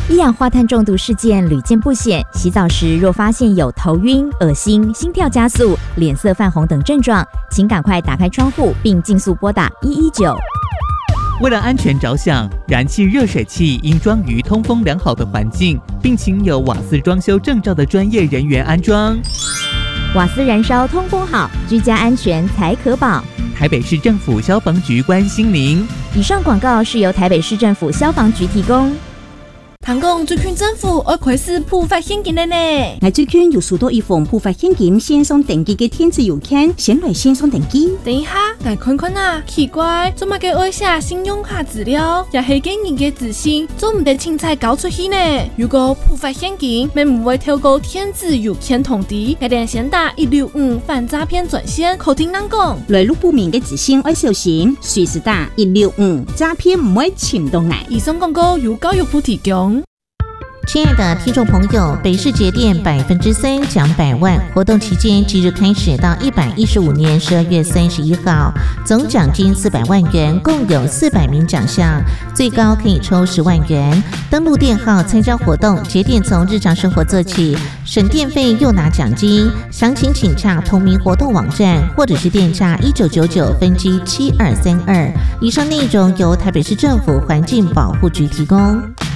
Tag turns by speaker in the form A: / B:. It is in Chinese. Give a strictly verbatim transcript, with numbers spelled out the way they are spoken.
A: 一氧化碳中毒事件屡见不鲜，洗澡时若发现有头晕、恶心、心跳加速、脸色泛红等症状，请赶快打开窗户并尽速拨打一一九。
B: 为了安全着想，燃气热水器应装于通风良好的环境，并请有瓦斯装修证照的专业人员安装。
A: 瓦斯燃烧通风好，居家安全才可保。
B: 台北市政府消防局关心您。
A: 以上广告是由台北市政府消防局提供。
C: 听讲最近政府要开始普发现金了呢。
D: 我最近有收到一封普发现金线上登记的电子邮件，先来线上登记。
C: 等一下，我看看啊，奇怪，做乜嘅爱写信用卡资料，也係嘅人嘅自信，做唔得凊彩搞出去呢？如果普发现金，咪唔會透過電子郵件通知，一定先打一六五反詐騙專線，口聽人講。
D: 來路不明嘅資訊要小心，隨時打一六五，詐騙唔會潛到嚟。
C: 以上廣告由教育部提供。
E: 亲爱的听众朋友，北市节电百分之三奖百万活动期间即日开始到一百一十五年十二月三十一号，总奖金四百万元，共有四百名奖项，最高可以抽十万元。登录电号参加活动，节电从日常生活做起，省电费又拿奖金。详情请洽同名活动网站，或者是电洽一九九九分机七二三二。以上内容由台北市政府环境保护局提供。